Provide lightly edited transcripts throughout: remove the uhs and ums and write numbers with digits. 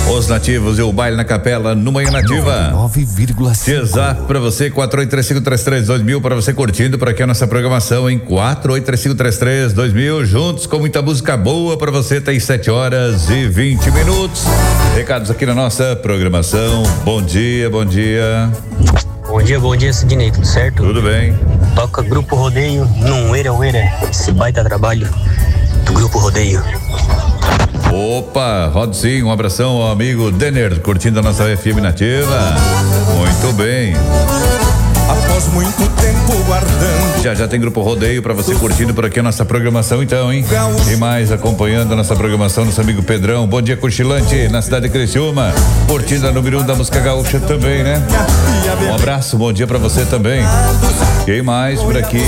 Os nativos e o baile na capela no Manhã Nativa. 9,5. Exato, pra você, 4835332000, pra você curtindo por aqui a nossa programação em 4835332000, juntos com muita música boa pra você, tem 7h20. Recados aqui na nossa programação. Bom dia, bom dia. Bom dia, Sidney, tudo certo? Tudo bem. Toca Grupo Rodeio, não Uera, esse baita trabalho do Grupo Rodeio. Opa, roda sim, um abração ao amigo Denner, curtindo a nossa FM Nativa. Muito bem. Após muito tempo guardando. Já tem Grupo Rodeio pra você curtindo por aqui a nossa programação então, hein? E mais acompanhando a nossa programação, nosso amigo Pedrão. Bom dia, Cochilante, na cidade de Criciúma, curtindo a número 1 da música gaúcha também, né? Um abraço, bom dia pra você também. Quem mais por aqui?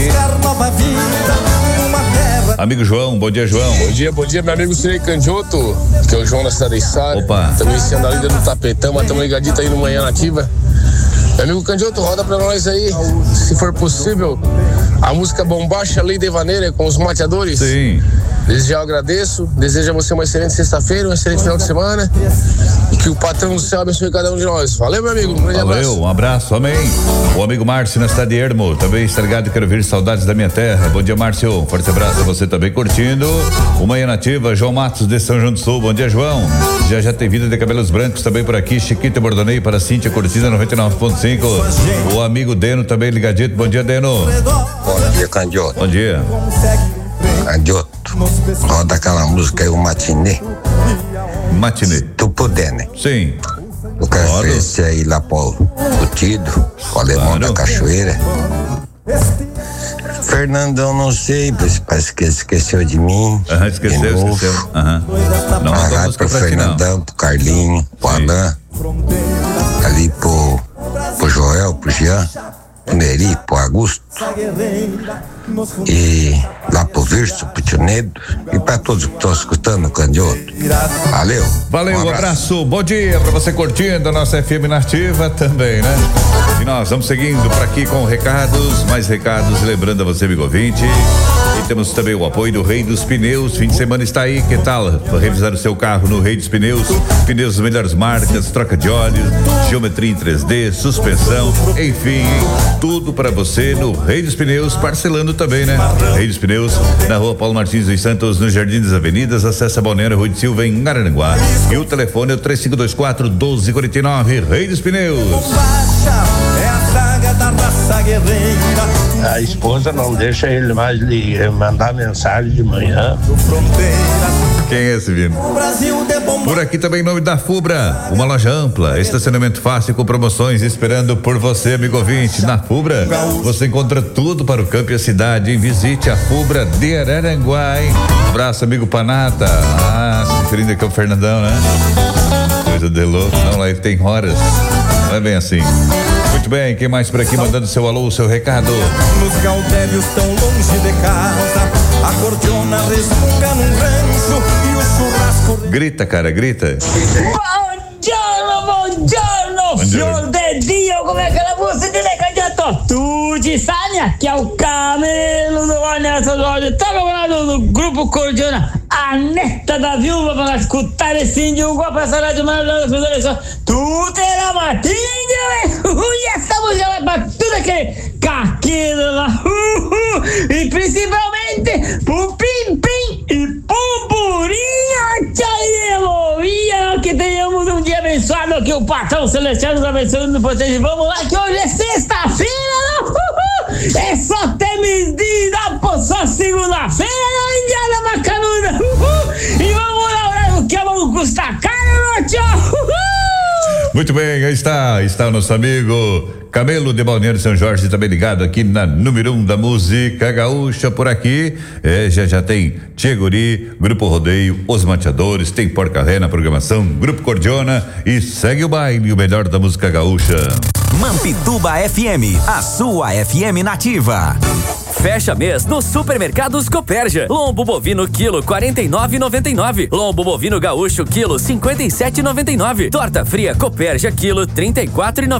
Amigo João, bom dia, João. Bom dia, meu amigo Cirei Candiotto, que é o João da cidade de Içara. Opa. Também sendo a lida do Tapetão, mas estamos ligaditos aí no Manhã Nativa. Meu amigo Candiotto, roda pra nós aí, se for possível, a música Bombacha Lei de Vaneira com os mateadores. Sim. Desde já eu agradeço, desejo a você uma excelente sexta-feira, um excelente final de semana e que o patrão do céu abençoe cada um de nós. Valeu, meu amigo, um grande abraço. Valeu, um abraço, amém. O amigo Márcio na cidade de Ermo, também está ligado, quero ver saudades da minha terra. Bom dia, Márcio, forte abraço a você também curtindo o Manhã Nativa. João Matos de São João do Sul, bom dia, João. Já tem vida de cabelos brancos também por aqui, Chiquita Bordonei para Cíntia, curtida 99.5. O amigo Deno também ligadito, bom dia, Deno. Bom dia, Candiotto. Bom dia. Candiotto, roda aquela música aí, o Matinê. Matinê. Tu puder, né? Sim. Eu quero oferecer aí lá pro Tido, o alemão da Cachoeira. Fernandão, não sei, parece que esqueceu de mim. Esqueceu. Não, vai pro Fernandão, pro Carlinho, pro Alain, ali pro Joel, pro Jean, pro Neri, pro Augusto, e lá pro Virso, pro Tio Nedo, e pra todos que estão escutando o Candiotto. Valeu, um abraço, bom dia pra você curtindo a nossa FM Nativa também, né? E nós vamos seguindo por aqui com recados, mais recados, lembrando a você, amigo ouvinte, e temos também o apoio do Rei dos Pneus. Fim de semana está aí, que tal? Para revisar o seu carro no Rei dos Pneus, pneus das melhores marcas, troca de óleo, geometria em 3D, suspensão, enfim, tudo para você no Rei dos Pneus, parcelando também, né? Rei dos Pneus, na rua Paulo Martins dos Santos, no Jardim das Avenidas, acessa a Balneário Rui de Silva em Araranguá. E o telefone é o 3524-1249, Rei dos Pneus. É a saga da raça guerreira. A esposa não deixa ele mais lhe mandar mensagem de manhã. Quem é esse, Vino? Por aqui também em nome da Fubra, uma loja ampla, estacionamento fácil com promoções esperando por você, amigo ouvinte. Na Fubra, você encontra tudo para o campo e a cidade. Visite a Fubra de Araranguá, hein? Um abraço, amigo Panata. Se referindo aqui ao Fernandão, né? Coisa de louco. Não, lá ele tem horas. Não é bem assim. Muito bem, quem mais por aqui mandando seu alô, seu recado? Nos Gaudérios tão longe de casa, a cordiona resmunga num rancho e o churrasco... Grita, cara, grita. Buongiorno, fior de dia, como é aquela música de Candiotto? Tudo sabe que é o Camelo do Ernesto Jorge, tá no Grupo Cordiona, a neta da viúva para escutar esse índio, igual a passar de manhã, tu terá matinha, e essa música vai pra tudo aquele caqueiro lá, e principalmente pro Pim Pim e pro Burinha, que tenhamos um dia abençoado, que o patrão celestial nos abençoe no vocês. Vamos lá, que hoje é sexta-feira, é só ter medida, só segunda-feira, Indiana Macanuda, e vamos lá, o que vamos custar caro, tchau. Muito bem, aí está o nosso amigo Camelo de Balneário São Jorge, também ligado aqui na número 1 da música gaúcha por aqui. Já tem Tcheguri, Grupo Rodeio, Os Mateadores, tem Porca-Ré na programação, Grupo Cordiona e segue o baile, o melhor da música gaúcha. Mampituba FM, a sua FM nativa. Fecha mês no Supermercados Copérgia. Lombo bovino quilo 49,99. Lombo bovino gaúcho quilo 57,99. Torta fria Copérgia quilo 34,99.